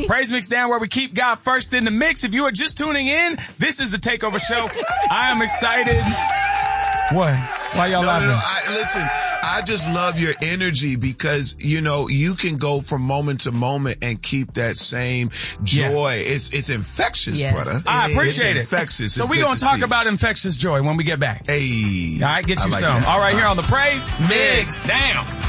Praise Mix Down, where we keep God first in the mix. If you are just tuning in, this is the Takeover Show. I am excited. What? Why y'all laughing? Listen, I just love your energy because, you can go from moment to moment and keep that same joy. Yeah. It's infectious, brother. I appreciate it. It's infectious. So we're going to talk about infectious joy when we get back. Hey. All right, get you some. All right, here on the Praise Mix Down.